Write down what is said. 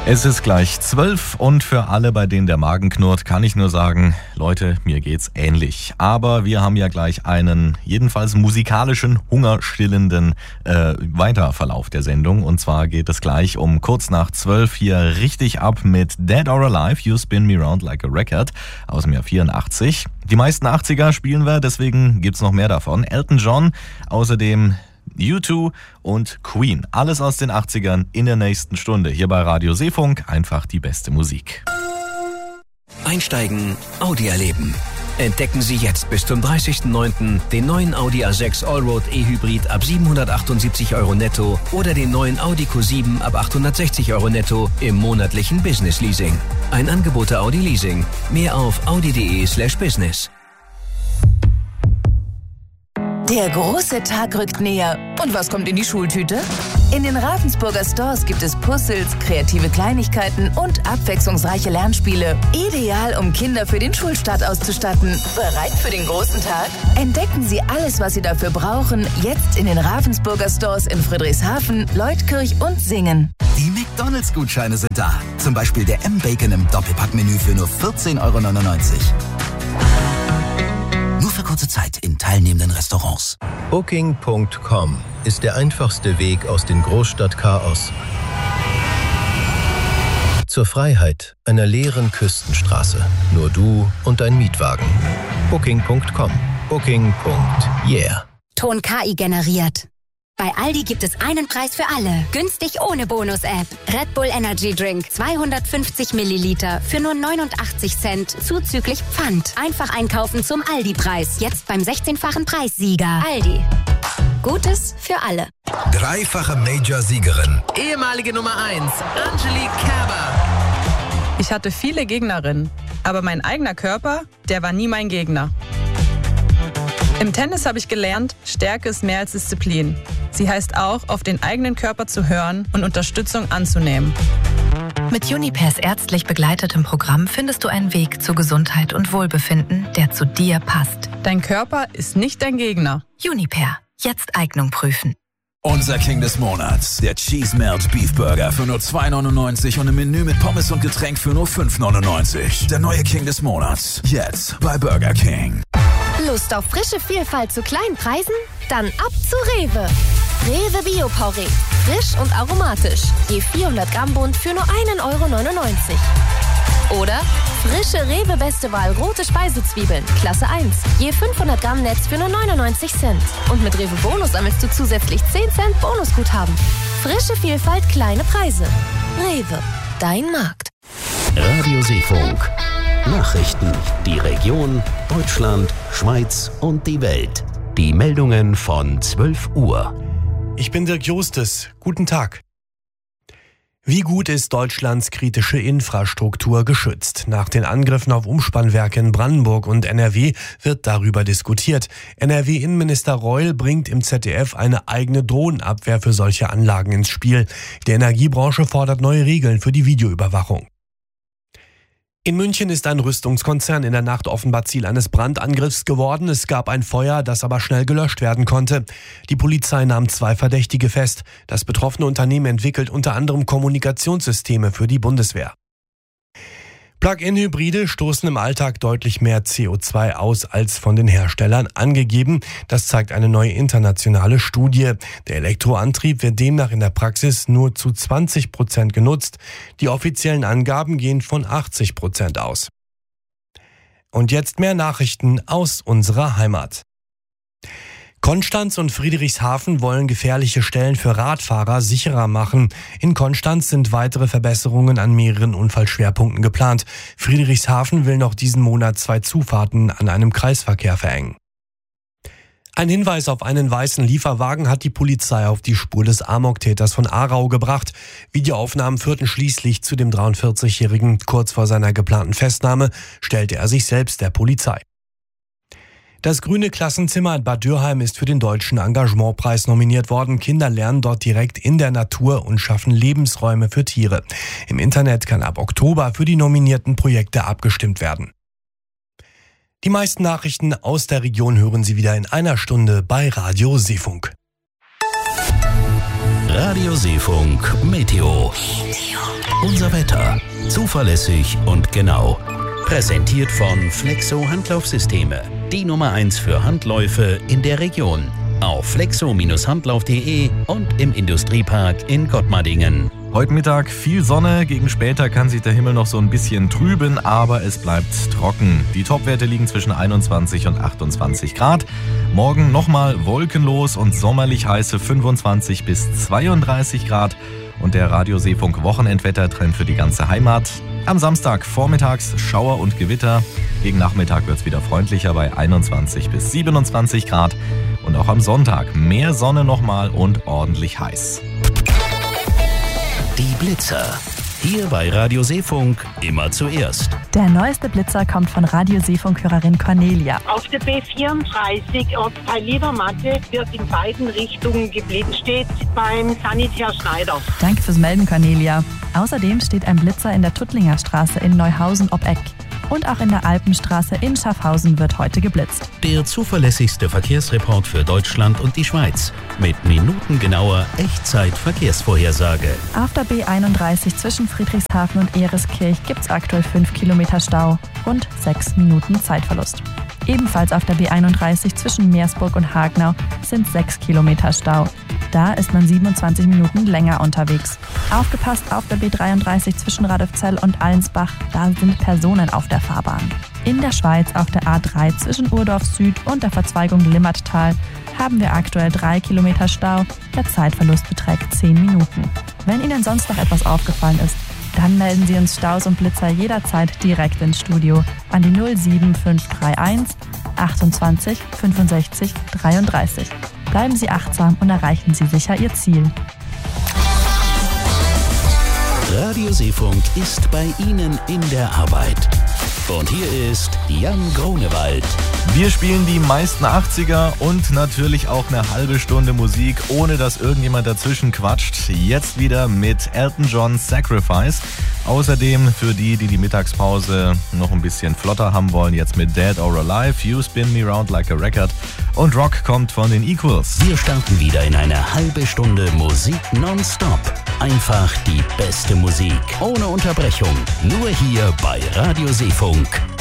Es ist gleich 12 und für alle, bei denen der Magen knurrt, kann ich nur sagen, Leute, mir geht's ähnlich. Aber wir haben ja gleich einen, jedenfalls musikalischen, hungerstillenden Weiterverlauf der Sendung. Und zwar geht es gleich um kurz nach 12 hier richtig ab mit Dead or Alive, You Spin Me Round Like a Record aus dem Jahr 84. Die meisten 80er spielen wir, deswegen gibt's noch mehr davon. Elton John, außerdem U2 und Queen. Alles aus den 80ern in der nächsten Stunde. Hier bei Radio Seefunk einfach die beste Musik. Einsteigen, Audi erleben. Entdecken Sie jetzt bis zum 30.09. den neuen Audi A6 Allroad E-Hybrid ab 778 € netto oder den neuen Audi Q7 ab 860 € netto im monatlichen Business Leasing. Ein Angebot der Audi Leasing. Mehr auf audi.de/business. Der große Tag rückt näher. Und was kommt in die Schultüte? In den Ravensburger Stores gibt es Puzzles, kreative Kleinigkeiten und abwechslungsreiche Lernspiele. Ideal, um Kinder für den Schulstart auszustatten. Bereit für den großen Tag? Entdecken Sie alles, was Sie dafür brauchen, jetzt in den Ravensburger Stores in Friedrichshafen, Leutkirch und Singen. Die McDonalds-Gutscheine sind da. Zum Beispiel der M-Bacon im Doppelpackmenü für nur 14,99 €. Nur für kurze Zeit in teilnehmenden Restaurants. Booking.com ist der einfachste Weg aus dem Großstadtchaos zur Freiheit einer leeren Küstenstraße. Nur du und dein Mietwagen. Booking.com. Booking.yeah. Ton KI generiert. Bei Aldi gibt es einen Preis für alle. Günstig ohne Bonus-App. Red Bull Energy Drink 250 Milliliter für nur 89 Cent zuzüglich Pfand. Einfach einkaufen zum Aldi-Preis. Jetzt beim 16-fachen Preissieger. Aldi. Gutes für alle. Dreifache Major-Siegerin. Ehemalige Nummer 1, Angelique Kerber. Ich hatte viele Gegnerinnen, aber mein eigener Körper, der war nie mein Gegner. Im Tennis habe ich gelernt, Stärke ist mehr als Disziplin. Sie heißt auch, auf den eigenen Körper zu hören und Unterstützung anzunehmen. Mit Junipers ärztlich begleitetem Programm findest du einen Weg zu Gesundheit und Wohlbefinden, der zu dir passt. Dein Körper ist nicht dein Gegner. Juniper. Jetzt Eignung prüfen. Unser King des Monats, der Cheese Melt Beef Burger für nur 2,99 € und im Menü mit Pommes und Getränk für nur 5,99 €. Der neue King des Monats, jetzt bei Burger King. Lust auf frische Vielfalt zu kleinen Preisen? Dann ab zu Rewe. Rewe Bio-Porree. Frisch und aromatisch. Je 400 Gramm Bund für nur 1,99 €. Oder frische Rewe Beste Wahl rote Speisezwiebeln. Klasse 1. Je 500 Gramm Netz für nur 99 Cent. Und mit Rewe Bonus sammelst du zusätzlich 10 Cent Bonusguthaben. Frische Vielfalt, kleine Preise. Rewe. Dein Markt. Radio Seefunk. Nachrichten. Die Region, Deutschland, Schweiz und die Welt. Die Meldungen von 12 Uhr. Ich bin Dirk Justes. Guten Tag. Wie gut ist Deutschlands kritische Infrastruktur geschützt? Nach den Angriffen auf Umspannwerke in Brandenburg und NRW wird darüber diskutiert. NRW-Innenminister Reul bringt im ZDF eine eigene Drohnenabwehr für solche Anlagen ins Spiel. Die Energiebranche fordert neue Regeln für die Videoüberwachung. In München ist ein Rüstungskonzern in der Nacht offenbar Ziel eines Brandangriffs geworden. Es gab ein Feuer, das aber schnell gelöscht werden konnte. Die Polizei nahm 2 Verdächtige fest. Das betroffene Unternehmen entwickelt unter anderem Kommunikationssysteme für die Bundeswehr. Plug-in-Hybride stoßen im Alltag deutlich mehr CO2 aus als von den Herstellern angegeben. Das zeigt eine neue internationale Studie. Der Elektroantrieb wird demnach in der Praxis nur zu 20% genutzt. Die offiziellen Angaben gehen von 80% aus. Und jetzt mehr Nachrichten aus unserer Heimat. Konstanz und Friedrichshafen wollen gefährliche Stellen für Radfahrer sicherer machen. In Konstanz sind weitere Verbesserungen an mehreren Unfallschwerpunkten geplant. Friedrichshafen will noch diesen Monat 2 Zufahrten an einem Kreisverkehr verengen. Ein Hinweis auf einen weißen Lieferwagen hat die Polizei auf die Spur des Amoktäters von Aarau gebracht. Videoaufnahmen führten schließlich zu dem 43-Jährigen. Kurz vor seiner geplanten Festnahme stellte er sich selbst der Polizei. Das Grüne Klassenzimmer in Bad Dürheim ist für den Deutschen Engagementpreis nominiert worden. Kinder lernen dort direkt in der Natur und schaffen Lebensräume für Tiere. Im Internet kann ab Oktober für die nominierten Projekte abgestimmt werden. Die meisten Nachrichten aus der Region hören Sie wieder in einer Stunde bei Radio Seefunk. Radio Seefunk Meteo. Unser Wetter. Zuverlässig und genau. Präsentiert von Flexo Handlaufsysteme. Die Nummer 1 für Handläufe in der Region. Auf flexo-handlauf.de und im Industriepark in Gottmardingen. Heute Mittag viel Sonne, gegen später kann sich der Himmel noch so ein bisschen trüben, aber es bleibt trocken. Die Topwerte liegen zwischen 21 und 28 Grad. Morgen nochmal wolkenlos und sommerlich heiße 25 bis 32 Grad. Und der Radio Seefunk Wochenendwettertrend für die ganze Heimat. Am Samstag vormittags Schauer und Gewitter. Gegen Nachmittag wird es wieder freundlicher bei 21 bis 27 Grad. Und auch am Sonntag mehr Sonne nochmal und ordentlich heiß. Die Blitzer. Hier bei Radio Seefunk immer zuerst. Der neueste Blitzer kommt von Radio Seefunk-Hörerin Cornelia. Auf der B34 Ortsteil Liedermatte wird in beiden Richtungen geblitzt. Steht beim Sanitär Schneider. Danke fürs Melden, Cornelia. Außerdem steht ein Blitzer in der Tuttlinger Straße in Neuhausen ob Eck. Und auch in der Alpenstraße in Schaffhausen wird heute geblitzt. Der zuverlässigste Verkehrsreport für Deutschland und die Schweiz. Mit minutengenauer Echtzeit-Verkehrsvorhersage. Auf der B31 zwischen Friedrichshafen und Ereskirch gibt es aktuell 5 Kilometer Stau. Rund 6 Minuten Zeitverlust. Ebenfalls auf der B31 zwischen Meersburg und Hagenau sind 6 Kilometer Stau. Da ist man 27 Minuten länger unterwegs. Aufgepasst auf der B33 zwischen Radolfzell und Allensbach, da sind Personen auf der Fahrbahn. In der Schweiz auf der A3 zwischen Urdorf Süd und der Verzweigung Limmattal haben wir aktuell 3 Kilometer Stau. Der Zeitverlust beträgt 10 Minuten. Wenn Ihnen sonst noch etwas aufgefallen ist, dann melden Sie uns Staus und Blitzer jederzeit direkt ins Studio an die 07531 28 65 33. Bleiben Sie achtsam und erreichen Sie sicher Ihr Ziel. Radio Seefunk ist bei Ihnen in der Arbeit. Und hier ist Jan Grunewald. Wir spielen die meisten 80er und natürlich auch eine halbe Stunde Musik, ohne dass irgendjemand dazwischen quatscht. Jetzt wieder mit Elton John's Sacrifice. Außerdem für die Mittagspause noch ein bisschen flotter haben wollen, jetzt mit Dead or Alive, You Spin Me Round Like a Record. Und Rock kommt von den Equals. Wir starten wieder in eine halbe Stunde Musik nonstop. Einfach die beste Musik, ohne Unterbrechung. Nur hier bei Radio Seefunk.